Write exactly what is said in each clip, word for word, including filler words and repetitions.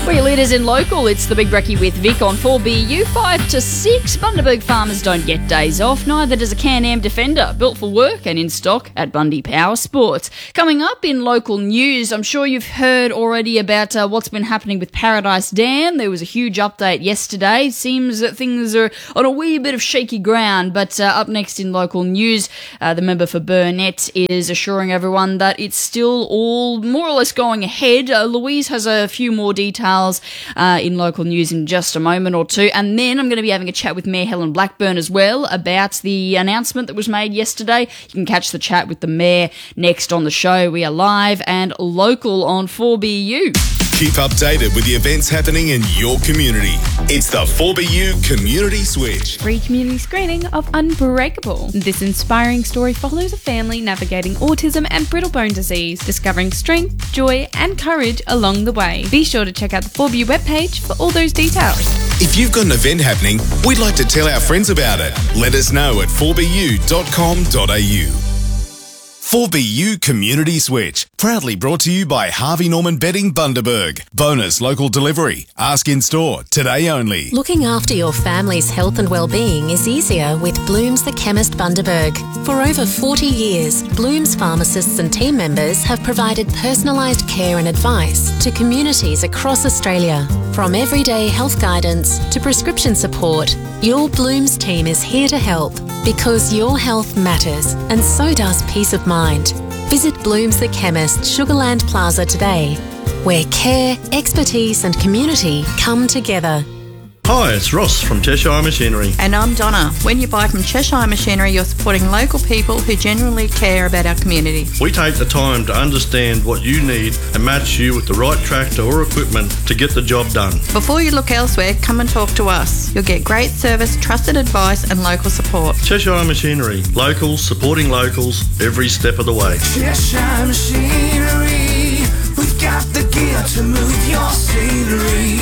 For your leaders in local, it's the Big Brekkie with Vic on four B U, five to six. Bundaberg farmers don't get days off, neither does a Can-Am Defender, built for work and in stock at Bundy Power Sports. Coming up in local news, I'm sure you've heard already about uh, what's been happening with Paradise Dam. There was a huge update yesterday. Seems that things are on a wee bit of shaky ground, but uh, up next in local news, uh, the member for Burnett is assuring everyone that it's still all more or less going ahead. Uh, Louise has a few more details Uh, in local news in just a moment or two. And then I'm going to be having a chat with Mayor Helen Blackburn as well about the announcement that was made yesterday. You can catch the chat with the Mayor next on the show. We are live and local on four B U. Keep updated with the events happening in your community. It's the four B U Community Switch. Free community screening of Unbreakable. This inspiring story follows a family navigating autism and brittle bone disease, discovering strength, joy and courage along the way. Be sure to check out the four B U webpage for all those details. If you've got an event happening, we'd like to tell our friends about it. Let us know at four b u dot com dot a u. four B U Community Switch, proudly brought to you by Harvey Norman Bedding Bundaberg. Bonus local delivery. Ask in store, today only. Looking after your family's health and well-being is easier with Blooms the Chemist Bundaberg. For over forty years, Blooms pharmacists and team members have provided personalised care and advice to communities across Australia. From everyday health guidance to prescription support, your Blooms team is here to help because your health matters and so does peace of mind. Visit Blooms the Chemist, Sugarland Plaza today, where care, expertise and community come together. Hi, it's Ross from Cheshire Machinery. And I'm Donna. When you buy from Cheshire Machinery, you're supporting local people who genuinely care about our community. We take the time to understand what you need and match you with the right tractor or equipment to get the job done. Before you look elsewhere, come and talk to us. You'll get great service, trusted advice and local support. Cheshire Machinery. Locals supporting locals every step of the way. Cheshire Machinery. We've got the gear to move your scenery.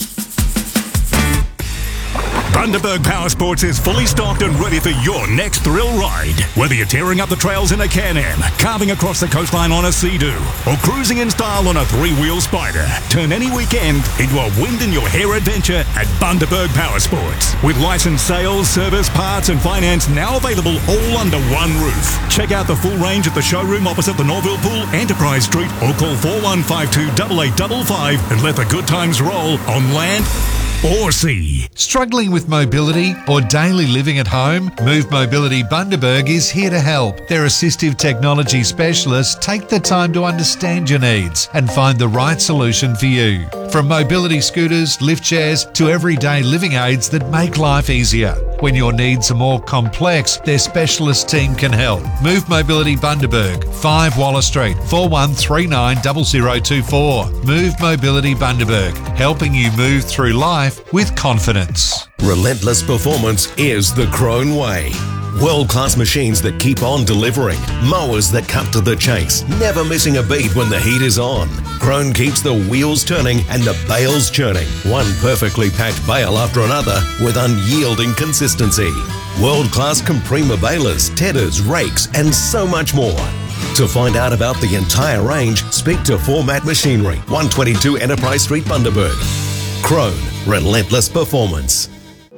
Bundaberg Power Sports is fully stocked and ready for your next thrill ride. Whether you're tearing up the trails in a Can-Am, carving across the coastline on a Sea-Doo, or cruising in style on a three-wheel Spider, turn any weekend into a wind-in-your-hair adventure at Bundaberg Power Sports. With licensed sales, service, parts and finance now available all under one roof. Check out the full range at the showroom opposite the Norville Pool, Enterprise Street, or call four one five two, eight eight five five and let the good times roll on land or sea. Struggling with mobility or daily living at home? Move Mobility Bundaberg is here to help. Their assistive technology specialists take the time to understand your needs and find the right solution for you. From mobility scooters, lift chairs to everyday living aids that make life easier. When your needs are more complex, their specialist team can help. Move Mobility Bundaberg, five Wallace Street, four one three nine zero zero two four. Move Mobility Bundaberg, helping you move through life with confidence. Relentless performance is the Crone way. World-class machines that keep on delivering. Mowers that cut to the chase, never missing a beat when the heat is on. Crone keeps the wheels turning and the bales churning. One perfectly packed bale after another with unyielding consistency. World-class Comprima balers, tedders, rakes and so much more. To find out about the entire range, speak to Format Machinery, one twenty-two Enterprise Street, Bundaberg. Crone, relentless performance.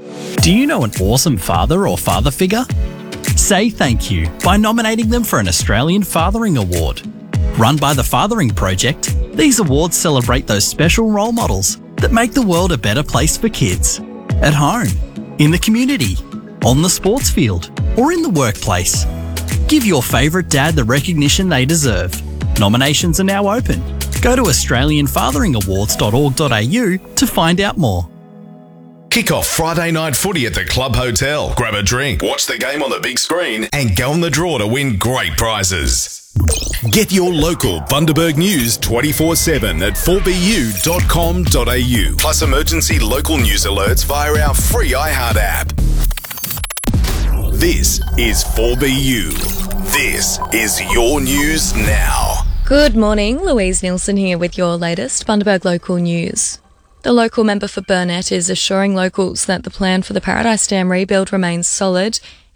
Do you know an awesome father or father figure? Say thank you by nominating them for an Australian Fathering Award. Run by the Fathering Project, these awards celebrate those special role models that make the world a better place for kids. At home, in the community, on the sports field, or in the workplace. Give your favourite dad the recognition they deserve. Nominations are now open. Go to australian fathering awards dot org dot a u to find out more. Kick off Friday night footy at the Club Hotel. Grab a drink, watch the game on the big screen, and go on the draw to win great prizes. Get your local Bundaberg news twenty-four seven at four b u dot com dot a u. Plus emergency local news alerts via our free iHeart app. This is four B U. This is your news now. Good morning, Louise Nielsen here with your latest Bundaberg local news. The local member for Burnett is assuring locals that the plan for the Paradise Dam rebuild remains solid.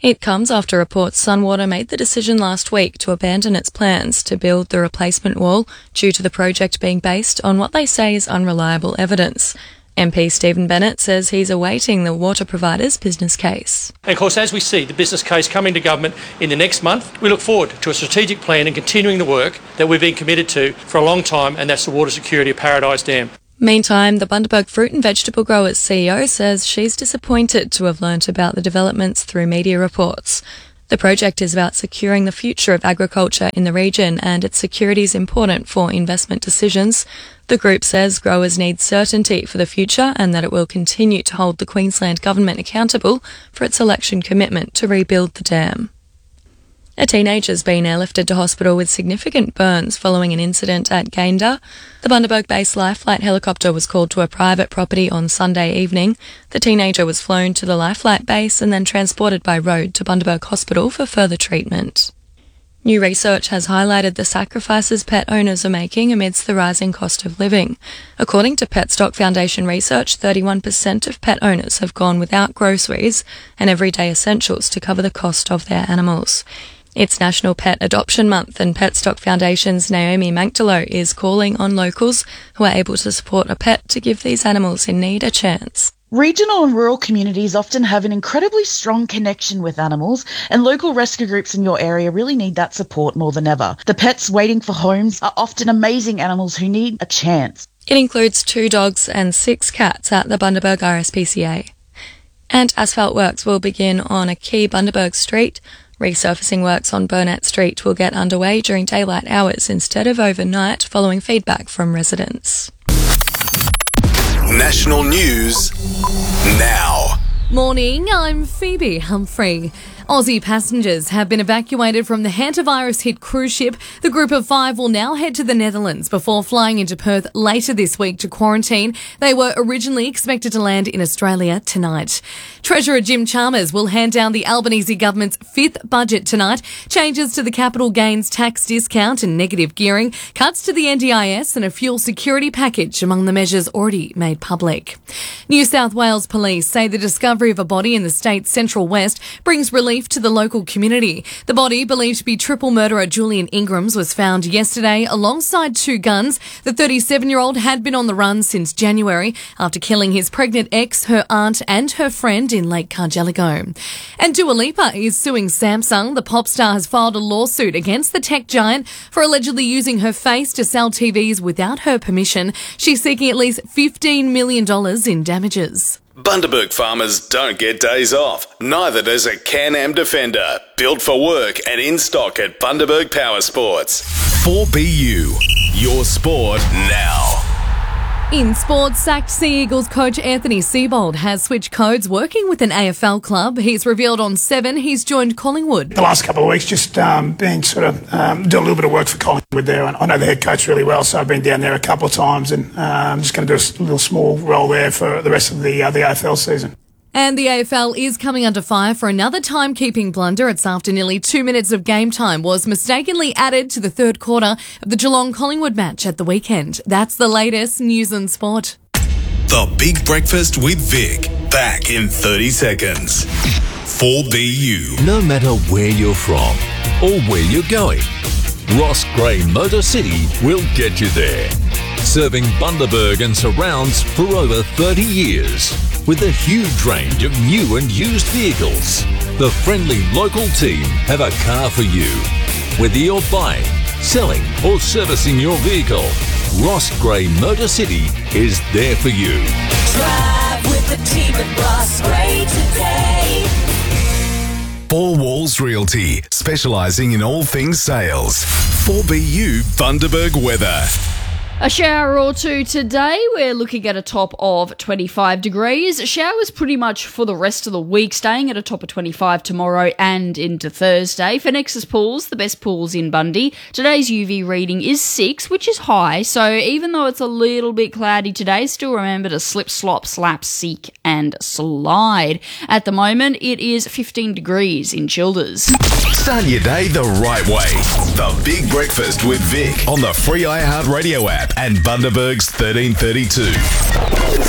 It comes after reports Sunwater made the decision last week to abandon its plans to build the replacement wall due to the project being based on what they say is unreliable evidence. M P Stephen Bennett says he's awaiting the water provider's business case. And of course, as we see the business case coming to government in the next month, we look forward to a strategic plan and continuing the work that we've been committed to for a long time, and that's the water security of Paradise Dam. Meantime, the Bundaberg Fruit and Vegetable Growers C E O says she's disappointed to have learnt about the developments through media reports. The project is about securing the future of agriculture in the region, and its security is important for investment decisions. The group says growers need certainty for the future and that it will continue to hold the Queensland Government accountable for its election commitment to rebuild the dam. A teenager's been airlifted to hospital with significant burns following an incident at Gayndah. The Bundaberg-based Life Flight helicopter was called to a private property on Sunday evening. The teenager was flown to the Life Flight base and then transported by road to Bundaberg Hospital for further treatment. New research has highlighted the sacrifices pet owners are making amidst the rising cost of living. According to Petstock Foundation research, thirty-one percent of pet owners have gone without groceries and everyday essentials to cover the cost of their animals. It's National Pet Adoption Month, and Petstock Foundation's Naomi Mankdalo is calling on locals who are able to support a pet to give these animals in need a chance. Regional and rural communities often have an incredibly strong connection with animals, and local rescue groups in your area really need that support more than ever. The pets waiting for homes are often amazing animals who need a chance. It includes two dogs and six cats at the Bundaberg R S P C A. And asphalt works will begin on a key Bundaberg street. Resurfacing works on Burnett Street will get underway during daylight hours instead of overnight, following feedback from residents. National news now. Morning, I'm Phoebe Humphrey. Aussie passengers have been evacuated from the hantavirus-hit cruise ship. The group of five will now head to the Netherlands before flying into Perth later this week to quarantine. They were originally expected to land in Australia tonight. Treasurer Jim Chalmers will hand down the Albanese government's fifth budget tonight. Changes to the capital gains tax discount and negative gearing, cuts to the N D I S and a fuel security package among the measures already made public. New South Wales police say the discovery of a body in the state's central west brings relief to the local community. The body, believed to be triple murderer Julian Ingrams, was found yesterday alongside two guns. The thirty-seven-year-old had been on the run since January after killing his pregnant ex, her aunt and her friend in Lake Cargelligo. And Dua Lipa is suing Samsung. The pop star has filed a lawsuit against the tech giant for allegedly using her face to sell T Vs without her permission. She's seeking at least fifteen million dollars in damages. Bundaberg farmers don't get days off. Neither does a Can-Am Defender. Built for work and in stock at Bundaberg Power Sports. four B U. Your sport now. In sports, sacked Sea Eagles coach Anthony Seibold has switched codes working with an A F L club. He's revealed on Seven he's joined Collingwood. The last couple of weeks just um, been sort of um, doing a little bit of work for Collingwood there. And I know the head coach really well, so I've been down there a couple of times, and uh, I'm just going to do a little small role there for the rest of the, uh, the A F L season. And the A F L is coming under fire for another timekeeping blunder. It's after nearly two minutes of game time was mistakenly added to the third quarter of the Geelong-Collingwood match at the weekend. That's the latest news and sport. The Big Breakfast with Vic. Back in thirty seconds. four B U. No matter where you're from or where you're going, Ross Gray Motor City will get you there. Serving Bundaberg and surrounds for over thirty years. With a huge range of new and used vehicles, the friendly local team have a car for you. Whether you're buying, selling or servicing your vehicle, Ross Gray Motor City is there for you. Drive with the team at Ross Gray today. Four Walls Realty, specialising in all things sales. four B U Bundaberg weather. A shower or two today. We're looking at a top of twenty-five degrees. Showers pretty much for the rest of the week, staying at a top of twenty-five tomorrow and into Thursday. For Nexus Pools, the best pools in Bundy, today's U V reading is six, which is high. So even though it's a little bit cloudy today, still remember to slip, slop, slap, seek and slide. At the moment, it is fifteen degrees in Childers. Start your day the right way. The Big Breakfast with Vic on the free iHeartRadio app and Bundaberg's thirteen thirty-two.